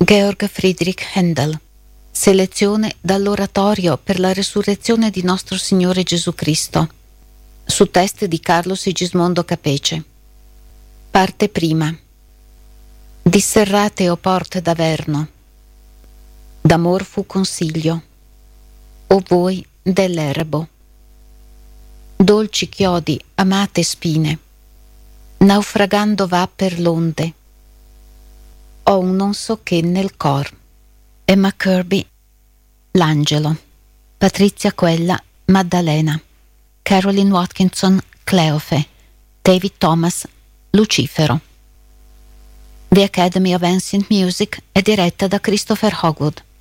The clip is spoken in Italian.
Georg Friedrich Händel. Selezione dall'oratorio per la resurrezione di nostro Signore Gesù Cristo, su testi di Carlo Sigismondo Capece. Parte prima. Disserrate o porte d'Averno, d'amor fu consiglio, o voi dell'erbo. Dolci chiodi, amate spine, naufragando va per l'onde. Ho un non so che nel cor. Emma Kirby, L'angelo. Patrizia Quella, Maddalena. Caroline Watkinson, Cleofe. David Thomas, Lucifero. The Academy of Ancient Music è diretta da Christopher Hogwood.